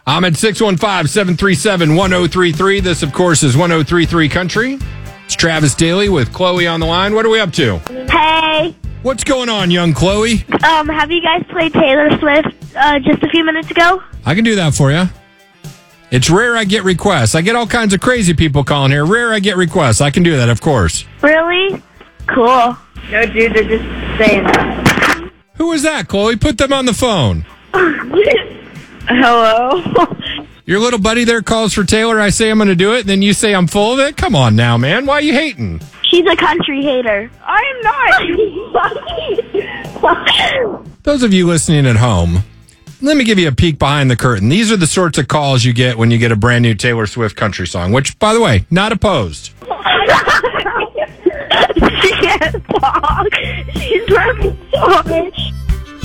I'm at 615-737-1033. This, of course, is 1033 Country. It's Travis Daly with Chloe on the line. What are we up to? Hey, What's going on, young Chloe? have you guys played Taylor Swift just a few minutes ago? I can do that for you. It's rare I get requests. I get all kinds of crazy people calling here. Rare I get requests. I can do that, of course. Really? Cool. No, dude, they're just saying that. Who is that, Chloe? Put them on the phone. Hello? Your little buddy there calls for Taylor. I say I'm going to do it, and then you say I'm full of it? Come on now, man. Why are you hating? She's a country hater. I am not. Those of you listening at home, let me give you a peek behind the curtain. These are the sorts of calls you get when you get a brand new Taylor Swift country song, which, by the way, not opposed. She can't talk. She's working so much.